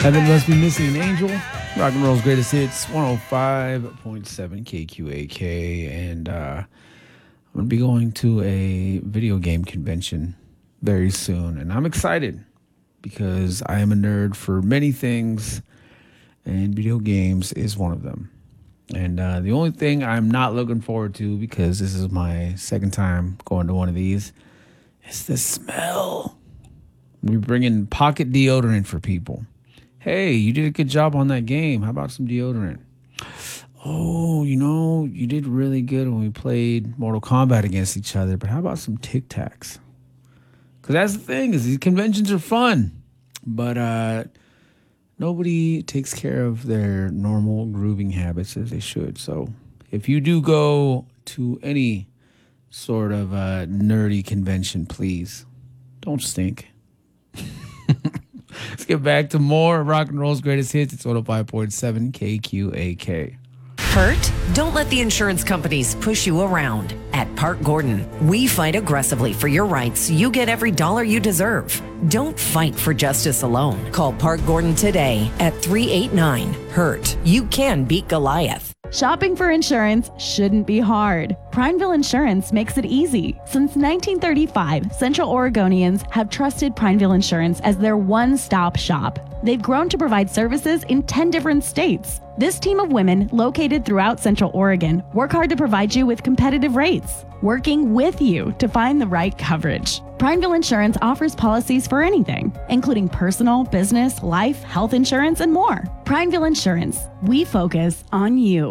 Heaven Must Be Missing an Angel. Rock and Roll's Greatest Hits, 105.7 KQAK. And I'm going to be going to a video game convention very soon. And I'm excited because I am a nerd for many things, and video games is one of them. And the only thing I'm not looking forward to, because this is my second time going to one of these, is the smell. We're bringing pocket deodorant for people. Hey, you did a good job on that game. How about some deodorant? Oh, you did really good when we played Mortal Kombat against each other, but how about some Tic Tacs? Because that's the thing, is these conventions are fun, but nobody takes care of their normal grooving habits as they should. So if you do go to any sort of nerdy convention, please don't stink. Let's get back to more Rock and Roll's Greatest Hits. It's 105.7 KQAK. Hurt? Don't let the insurance companies push you around. At Park Gordon, we fight aggressively for your rights so you get every dollar you deserve. Don't fight for justice alone. Call Park Gordon today at 389-HURT. You can beat Goliath. Shopping for insurance shouldn't be hard. Prineville Insurance makes it easy. Since 1935, Central Oregonians have trusted Prineville Insurance as their one-stop shop. They've grown to provide services in 10 different states. This team of women, located throughout Central Oregon, work hard to provide you with competitive rates, working with you to find the right coverage. Prineville Insurance offers policies for anything, including personal, business, life, health insurance, and more. Prineville Insurance, we focus on you.